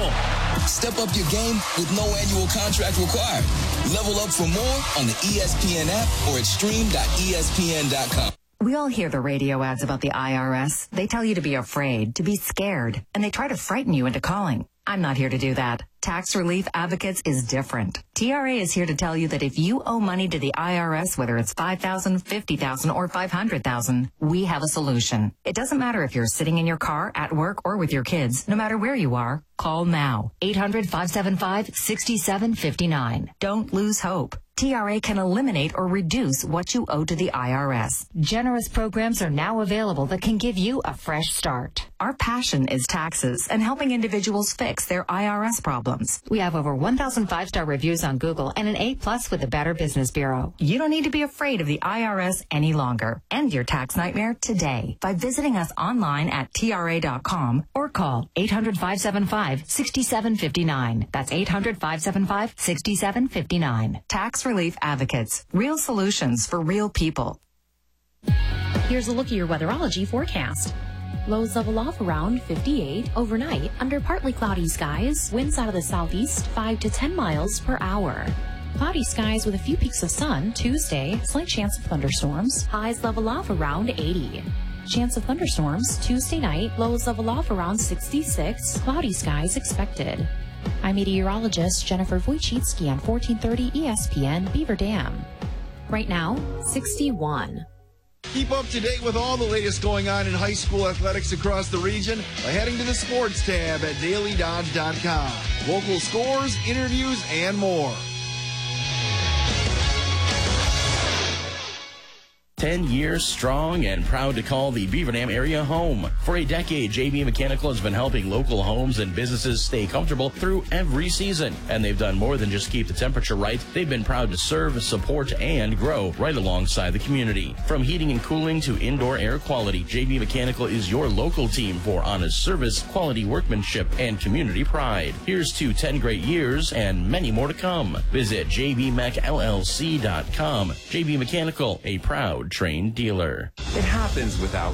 unbelievable. Step up your game with no annual contract required. Level up for more on the ESPN app or at stream.espn.com. We all hear the radio ads about the IRS. They tell you to be afraid, to be scared, and they try to frighten you into calling. I'm not here to do that. Tax Relief Advocates is different. TRA is here to tell you that if you owe money to the IRS, whether it's $5,000, $50,000, or $500,000, we have a solution. It doesn't matter if you're sitting in your car, at work, or with your kids. No matter where you are, call now. 800-575-6759. Don't lose hope. TRA can eliminate or reduce what you owe to the IRS. Generous programs are now available that can give you a fresh start. Our passion is taxes and helping individuals fix their IRS problems. We have over 1,000 5-star reviews on Google and an A+ with the Better Business Bureau. You don't need to be afraid of the IRS any longer. End your tax nightmare today by visiting us online at TRA.com or call 800-575-6759. That's 800-575-6759. Tax Relief Advocates. Real solutions for real people. Here's a look at your weatherology forecast. Lows level off around 58 overnight under partly cloudy skies. Winds out of the southeast 5 to 10 miles per hour. Cloudy skies with a few peaks of sun. Tuesday, slight chance of thunderstorms. Highs level off around 80. Chance of thunderstorms Tuesday night. Lows level off around 66. Cloudy skies expected. I'm meteorologist Jennifer Wojcicki on 1430 ESPN Beaver Dam. Right now, 61. Keep up to date with all the latest going on in high school athletics across the region by heading to the sports tab at dailydodge.com. Local scores, interviews, and more. 10 years strong and proud to call the Beaver Dam area home. For a decade, JB Mechanical has been helping local homes and businesses stay comfortable through every season. And they've done more than just keep the temperature right. They've been proud to serve, support, and grow right alongside the community. From heating and cooling to indoor air quality, JB Mechanical is your local team for honest service, quality workmanship, and community pride. Here's to 10 great years and many more to come. Visit jbmechllc.com. JB Mechanical, a proud trained dealer. It happens without